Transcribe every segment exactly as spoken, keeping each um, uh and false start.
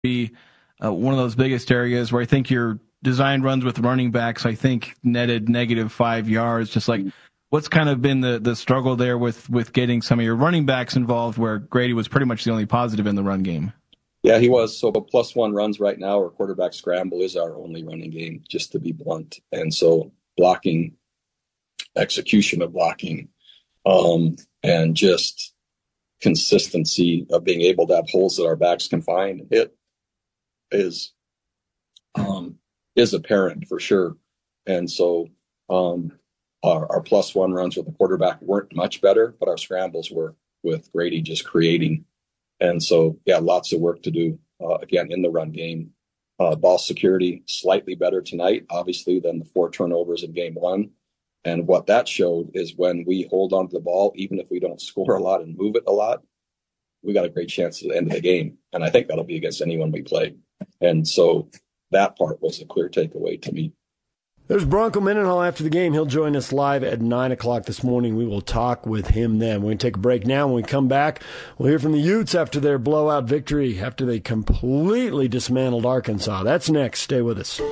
be uh, one of those biggest areas where I think your design runs with running backs, I think, netted negative five yards. Just like, what's kind of been the, the struggle there with, with getting some of your running backs involved, where Grady was pretty much the only positive in the run game? Yeah, he was. So plus one runs right now, or quarterback scramble is our only running game, just to be blunt. And so blocking, execution of blocking, um, and just consistency of being able to have holes that our backs can find and hit is um, is apparent for sure. And so um, our, our plus one runs with the quarterback weren't much better, but our scrambles were, with Grady just creating. And so, yeah, lots of work to do, uh, again, in the run game. Uh, ball security, slightly better tonight, obviously, than the four turnovers in game one. And what that showed is when we hold on to the ball, even if we don't score a lot and move it a lot, we got a great chance at the end of the game. And I think that'll be against anyone we play. And so that part was a clear takeaway to me. There's Bronco Mendenhall after the game. He'll join us live at nine o'clock this morning. We will talk with him then. We're going to take a break now. When we come back, we'll hear from the Utes after their blowout victory, after they completely dismantled Arkansas. That's next. Stay with us.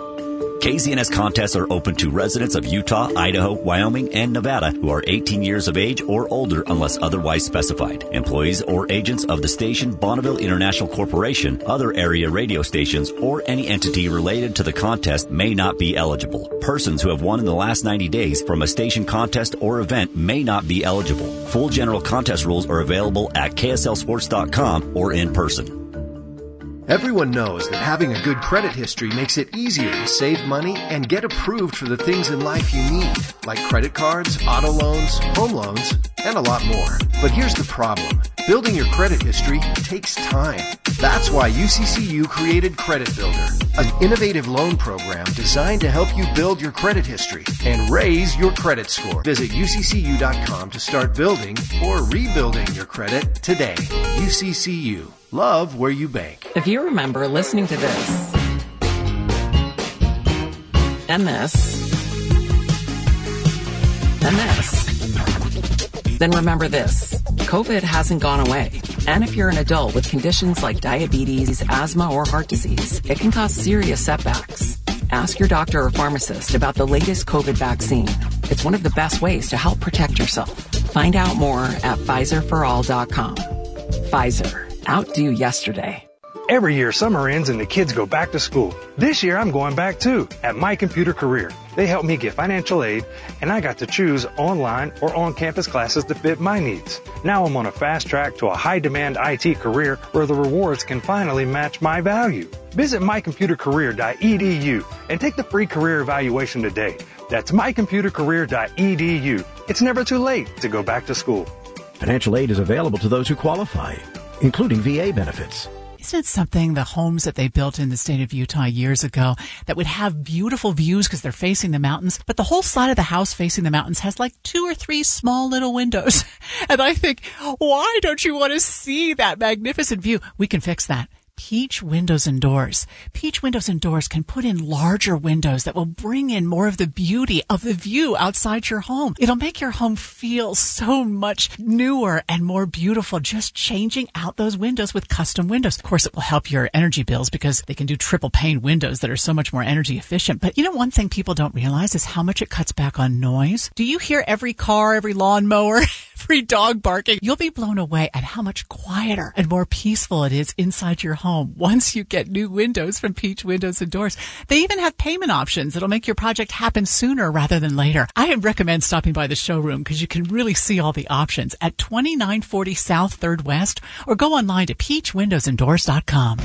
K Z N S contests are open to residents of Utah, Idaho, Wyoming, and Nevada who are eighteen years of age or older unless otherwise specified. Employees or agents of the station Bonneville International Corporation, other area radio stations, or any entity related to the contest may not be eligible. Persons who have won in the last ninety days from a station contest or event may not be eligible. Full general contest rules are available at K S L sports dot com or in person. Everyone knows that having a good credit history makes it easier to save money and get approved for the things in life you need, like credit cards, auto loans, home loans, and a lot more. But here's the problem. Building your credit history takes time. That's why U C C U created Credit Builder, an innovative loan program designed to help you build your credit history and raise your credit score. Visit U C C U dot com to start building or rebuilding your credit today. U C C U. Love where you bank. If you remember listening to this, and this, and this, then remember this. COVID hasn't gone away. And if you're an adult with conditions like diabetes, asthma, or heart disease, it can cause serious setbacks. Ask your doctor or pharmacist about the latest COVID vaccine. It's one of the best ways to help protect yourself. Find out more at Pfizer for all dot com. Pfizer. Outdo yesterday. Every year, summer ends and the kids go back to school. This year, I'm going back too, at My Computer Career. They helped me get financial aid, and I got to choose online or on-campus classes that fit my needs. Now I'm on a fast track to a high-demand I T career where the rewards can finally match my value. Visit my computer career dot e d u and take the free career evaluation today. That's my computer career dot e d u. It's never too late to go back to school. Financial aid is available to those who qualify, including V A benefits. Isn't it something, the homes that they built in the state of Utah years ago that would have beautiful views because they're facing the mountains, but the whole side of the house facing the mountains has like two or three small little windows. And I think, why don't you want to see that magnificent view? We can fix that. Peach Windows and Doors. Peach Windows and Doors can put in larger windows that will bring in more of the beauty of the view outside your home. It'll make your home feel so much newer and more beautiful, just changing out those windows with custom windows. Of course, it will help your energy bills because they can do triple pane windows that are so much more energy efficient. But you know, one thing people don't realize is how much it cuts back on noise. Do you hear every car, every lawnmower, every dog barking? You'll be blown away at how much quieter and more peaceful it is inside your home once you get new windows from Peach Windows and Doors. They even have payment options that'll make your project happen sooner rather than later. I recommend stopping by the showroom because you can really see all the options at twenty-nine forty South third West, or go online to peach windows and doors dot com.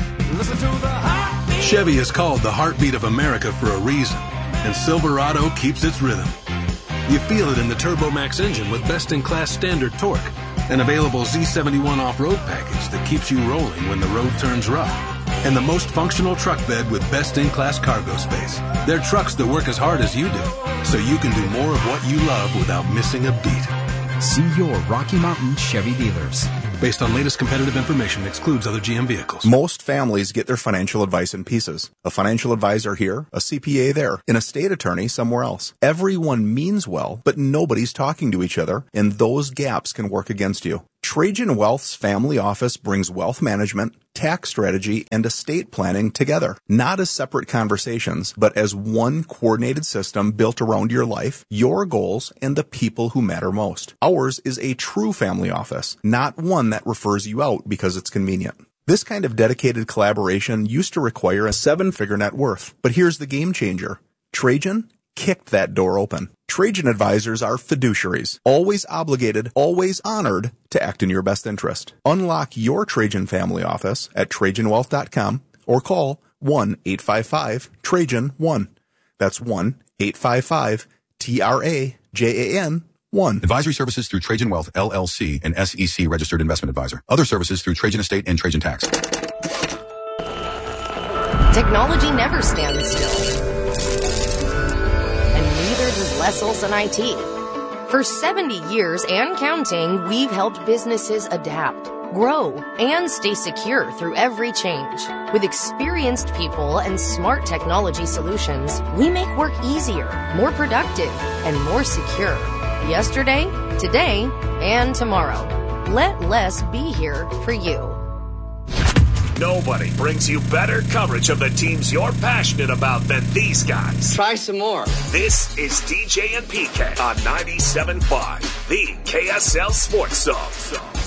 Chevy is called the heartbeat of America for a reason, and Silverado keeps its rhythm. You feel it in the TurboMax engine with best-in-class standard torque, an available Z seventy-one off-road package that keeps you rolling when the road turns rough, and the most functional truck bed with best-in-class cargo space. They're trucks that work as hard as you do, so you can do more of what you love without missing a beat. See your Rocky Mountain Chevy dealers. Based on latest competitive information, excludes other G M vehicles. Most families get their financial advice in pieces. A financial advisor here, a C P A there, an estate attorney somewhere else. Everyone means well, but nobody's talking to each other, and those gaps can work against you. Trajan Wealth's family office brings wealth management, tax strategy, and estate planning together, not as separate conversations, but as one coordinated system built around your life, your goals, and the people who matter most. Ours is a true family office, not one that refers you out because it's convenient. This kind of dedicated collaboration used to require a seven-figure net worth, but here's the game changer. Trajan kicked that door open. Trajan advisors are fiduciaries, always obligated, always honored to act in your best interest. Unlock your Trajan family office at Trajan Wealth dot com or call one eight five five Trajan one. That's one eight five five T R A J A N one. Advisory services through Trajan Wealth, L L C, an S E C registered investment advisor. Other services through Trajan Estate and Trajan Tax. Technology never stands still. And neither does Les Olson I T. For seventy years and counting, we've helped businesses adapt, grow, and stay secure through every change. With experienced people and smart technology solutions, we make work easier, more productive, and more secure. Yesterday, today, and tomorrow. Let Les be here for you. Nobody brings you better coverage of the teams you're passionate about than these guys. Try some more. This is D J and P K on ninety-seven point five, the K S L Sports Zone.